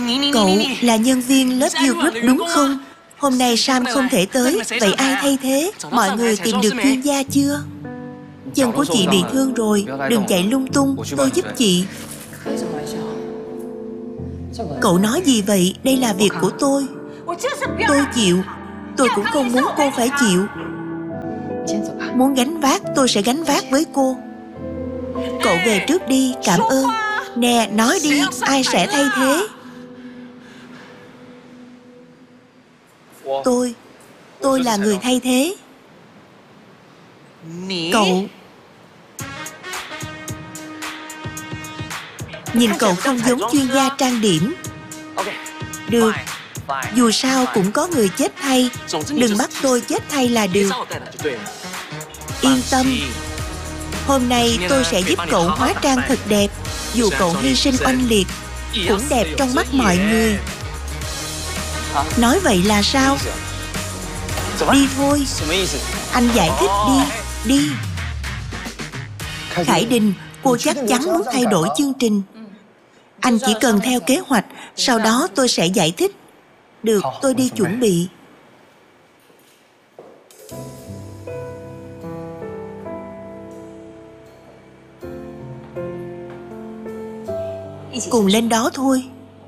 Cậu là nhân viên lớp You Group đúng không? Hôm nay Sam không thể tới, vậy ai thay thế? Mọi người tìm được chuyên gia chưa? Chân của chị bị thương rồi, đừng chạy lung tung, tôi giúp chị. Cậu nói gì vậy? Đây là việc của tôi. Tôi chịu. Tôi cũng không muốn cô phải chịu. Muốn gánh vác, tôi sẽ gánh vác với cô. Cậu về trước đi, cảm ơn. Nè, nói đi, ai sẽ thay thế? Tôi là người thay thế. Cậu... Nhìn cậu không giống chuyên gia trang điểm. Được, dù sao cũng có người chết thay. Đừng bắt tôi chết thay là được. Yên tâm. Hôm nay tôi sẽ giúp cậu hóa trang thật đẹp. Dù cậu hy sinh oanh liệt, cũng đẹp trong mắt mọi người. Nói vậy là sao? Đi thôi. Anh giải thích đi. Đi. Khải Đình, cô chắc chắn muốn thay đổi chương trình. Anh chỉ cần theo kế hoạch, sau đó tôi sẽ giải thích. Được, tôi đi chuẩn bị. Cùng lên đó thôi.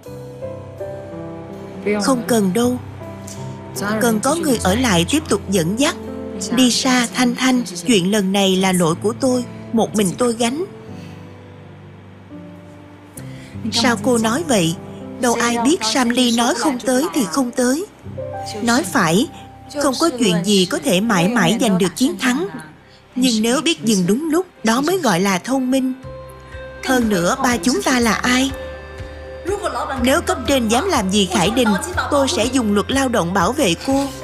Không cần đâu. Cần có người ở lại tiếp tục dẫn dắt. Đi xa, Thanh Thanh, chuyện lần này là lỗi của tôi. Một mình tôi gánh. Sao cô nói vậy? Đâu ai biết Sam Ly nói không tới thì không tới. Nói phải, không có chuyện gì có thể mãi mãi giành được chiến thắng. Nhưng nếu biết dừng đúng lúc, đó mới gọi là thông minh. Hơn nữa, ba chúng ta là ai? Nếu cấp trên dám làm gì Khải Đình, tôi sẽ dùng luật lao động bảo vệ cô.